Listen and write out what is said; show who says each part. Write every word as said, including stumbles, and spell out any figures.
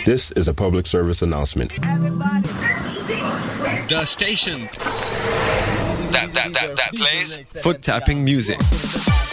Speaker 1: This is a public service announcement.
Speaker 2: The station that that that that plays
Speaker 3: foot tapping music.